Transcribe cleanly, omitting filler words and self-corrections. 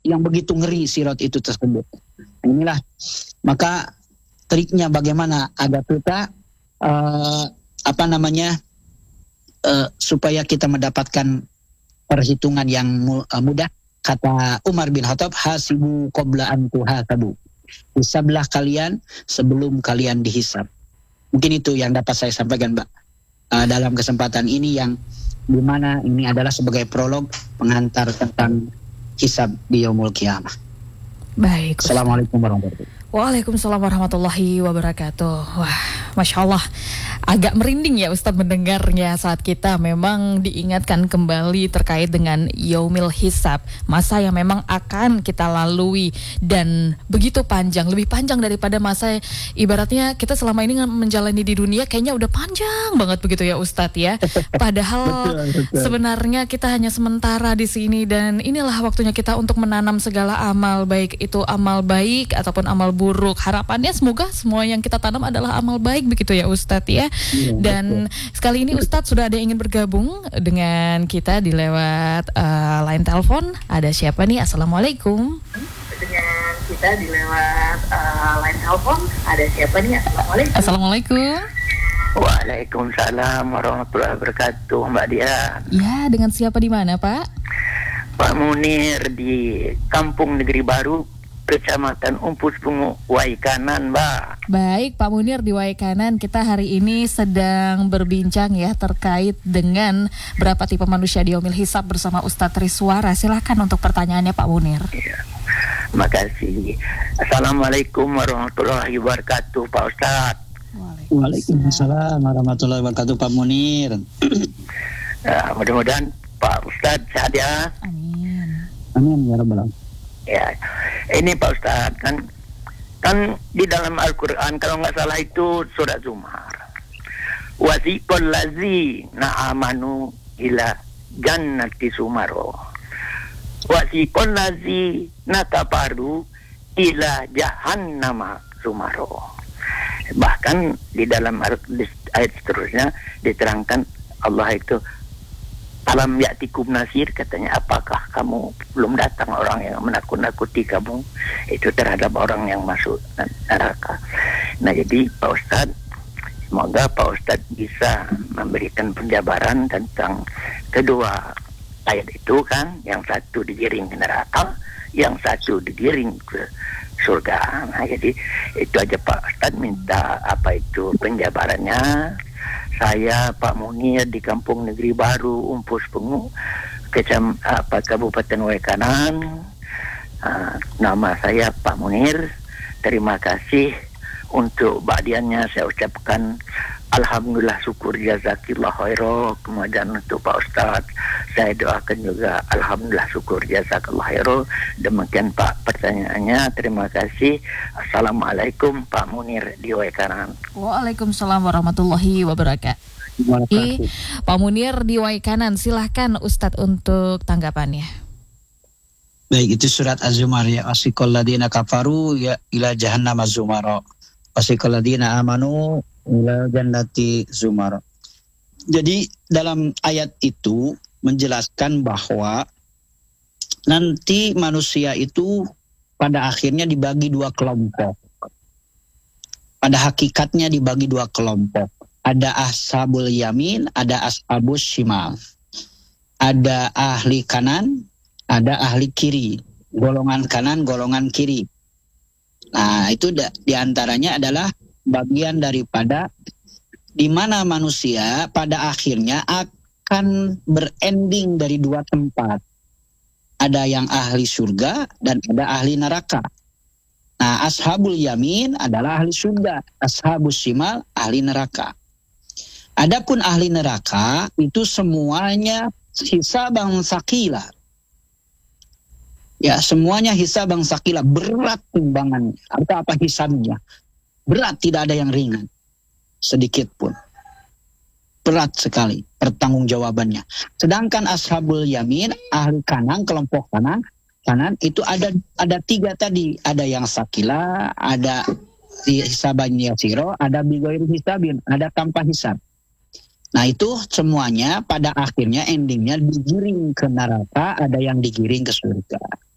yang begitu ngeri sirat itu tersebut. Inilah maka triknya bagaimana agar kita supaya kita mendapatkan perhitungan yang mudah. Kata Umar bin Khattab, hasibu qabla an tuhasabu. Hisablah kalian sebelum kalian dihisab. Mungkin itu yang dapat saya sampaikan, Mbak, dalam kesempatan ini, yang dimana ini adalah sebagai prolog pengantar tentang hisab di yaumul qiyamah. Baik. Assalamualaikum warahmatullahi wabarakatuh. Waalaikumsalam warahmatullahi wabarakatuh. Wah, Masya Allah, agak merinding ya Ustadz mendengarnya saat kita memang diingatkan kembali terkait dengan Yaumil Hisab, masa yang memang akan kita lalui dan begitu panjang, lebih panjang daripada masa ibaratnya kita selama ini menjalani di dunia, kayaknya udah panjang banget begitu ya Ustadz ya. Padahal betul. Sebenarnya kita hanya sementara di sini dan inilah waktunya kita untuk menanam segala amal, baik itu amal baik ataupun amal buruk. Harapannya semoga semua yang kita tanam adalah amal baik begitu ya Ustadz ya. Dan sekali ini Ustadz sudah ada yang ingin bergabung dengan kita di lewat line telepon. Ada siapa nih? Assalamualaikum. Dengan kita di lewat line telepon. Ada siapa nih? Assalamualaikum. Assalamualaikum. Waalaikumsalam warahmatullahi wabarakatuh, Mbak Dia. Ya, dengan siapa di mana, Pak? Pak Munir di Kampung Negeri Baru, Kecamatan Umpus Pungu, Waikanan, Mbak. Baik, Pak Munir di Waikanan, kita hari ini sedang berbincang ya terkait dengan berapa tipe manusia di Yaumil Hisab bersama Ustadz Triswara. Silakan untuk pertanyaannya Pak Munir. Ya, makasih. Assalamualaikum warahmatullahi wabarakatuh, Pak Ustadz. Waalaikumsalam warahmatullahi wabarakatuh, Pak Munir. Mudah-mudahan Pak Ustadz sehat ya. Amin. Amin ya rabbal alamin. Ya, ini Pak Ustadz kan di dalam Al-Quran kalau nggak salah itu surat Zumar. Wasiqal ladzina amanu ila jannati sumaro. Wasiqal ladzina kafaru ila jahannama sumaro. Bahkan di dalam ayat seterusnya diterangkan Allah itu, alam ya'tikum nasir, katanya, apakah kamu belum datang orang yang menakut-nakuti kamu itu terhadap orang yang masuk neraka. Nah, jadi Pak Ustadz, semoga Pak Ustadz bisa memberikan penjabaran tentang kedua ayat itu kan, yang satu digiring ke neraka, yang satu digiring ke surga. Nah, jadi itu aja Pak Ustadz, minta apa itu penjabarannya. Saya Pak Munir di Kampung Negeri Baru, Umpus Pungu, Kabupaten Waikanan. Nama saya Pak Munir. Terima kasih untuk ba'diannya saya ucapkan alhamdulillah, syukur, jazakillah khairan. Kemudian untuk Pak Ustadz saya doakan juga alhamdulillah, syukur, jazakallah khairan. Demikian Pak pertanyaannya. Terima kasih. Assalamualaikum, Pak Munir di Waikanan. Waalaikumsalam warahmatullahi wabarakatuh. Pak Munir di Waikanan, silahkan Ustadz untuk tanggapannya. Baik, itu surat Az-Zumar ya. Wasiqal ladzina kafaru ya ila jahannam az-zumara. Wasiqal ladzina amanu ila jannati zumara. Jadi dalam ayat itu menjelaskan bahwa nanti manusia itu pada akhirnya dibagi dua kelompok. Pada hakikatnya dibagi dua kelompok. Ada ashabul yamin, ada ashabus shimal. Ada ahli kanan, ada ahli kiri. Golongan kanan, golongan kiri. Nah, itu diantaranya adalah bagian daripada di mana manusia pada akhirnya akan berending dari dua tempat. Ada yang ahli surga dan ada ahli neraka. Nah, ashabul yamin adalah ahli surga, ashabus shimal ahli neraka. Adapun ahli neraka itu semuanya hisaban sakila. Ya, semuanya hisaban sakila, berat timbangannya. Apa hisabnya? Berat, tidak ada yang ringan. Sedikit pun. Berat sekali pertanggungjawabannya. Sedangkan ashabul yamin, ahli kanan, kelompok kanan itu ada tiga tadi. Ada yang sakila, ada hisaban yasiro, ada bigoir hisabin, ada tanpa hisab. Nah, itu semuanya pada akhirnya endingnya digiring ke neraka, ada yang digiring ke surga.